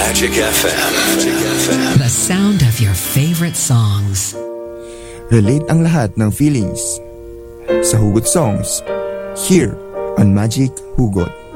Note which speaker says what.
Speaker 1: Magic FM.
Speaker 2: The sound of your favorite songs.
Speaker 3: Relate ang lahat ng feelings sa Hugot Songs here on Magic Hugot.